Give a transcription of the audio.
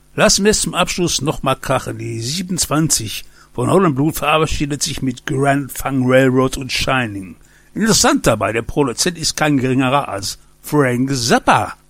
Lassen wir es zum Abschluss nochmal krachen. Die 27 von Holland Blut verabschiedet sich mit Grand Funk Railroad und Shining. Interessant dabei, der Produzent ist kein geringerer als Frank Zappa.